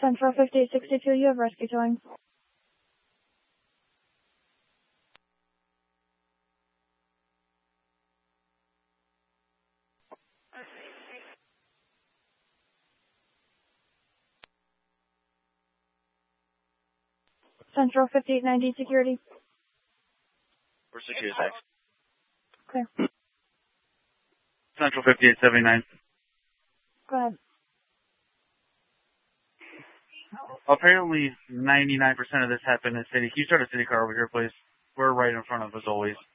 Central 5862, you have rescue towing. Central 5890, security. We're security tax. Okay. Central 5879. Go ahead. Apparently, 99% of this happened in city. Can you start a city car over here, please? We're right in front of, as always.